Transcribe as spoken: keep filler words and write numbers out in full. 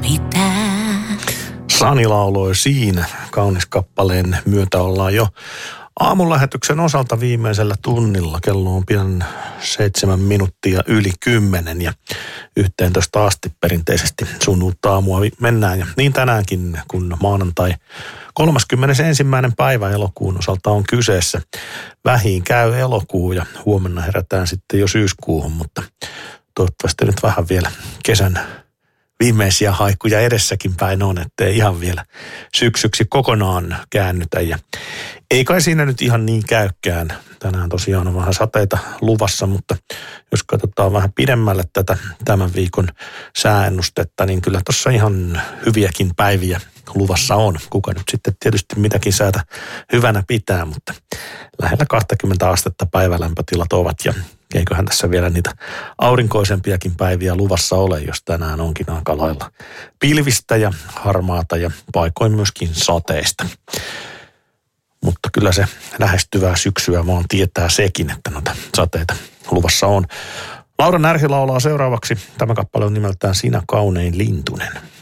pitää. Sani lauloi siinä. Kaunis kappaleen myötä ollaan jo aamunlähetyksen osalta viimeisellä tunnilla. Kello on pian seitsemän minuuttia yli kymmenen ja yhteentoista asti perinteisesti sun uutta aamua mennään. Ja niin tänäänkin, kun maanantai kolmaskymmenesensimmäinen päivä elokuun osalta on kyseessä. Vähiin käy elokuu ja huomenna herätään sitten jo syyskuuhun, mutta toivottavasti nyt vähän vielä kesän viimeisiä haikkuja edessäkin päin on, ettei ihan vielä syksyksi kokonaan käännytä. Ja ei kai siinä nyt ihan niin käykään. Tänään tosiaan on vähän sateita luvassa, mutta jos katsotaan vähän pidemmälle tätä tämän viikon sääennustetta, niin kyllä tuossa ihan hyviäkin päiviä luvassa on. Kuka nyt sitten tietysti mitäkin säätä hyvänä pitää, mutta lähellä kaksikymmentä astetta päivälämpötilat ovat ja eiköhän tässä vielä niitä aurinkoisempiakin päiviä luvassa ole, jos tänään onkin aika lailla pilvistä ja harmaata ja paikoin myöskin sateista. Mutta kyllä se lähestyvää syksyä vaan tietää sekin, että noita sateita luvassa on. Laura Närhi laulaa seuraavaksi. Tämä kappale on nimeltään Sinä kaunein lintunen.